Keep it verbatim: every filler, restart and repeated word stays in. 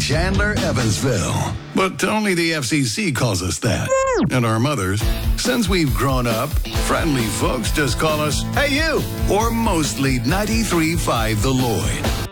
Chandler, Evansville. But only the F C C calls us that. And our mothers. Since we've grown up, friendly folks just call us, "Hey, you!" Or mostly ninety-three point five The Lloyd.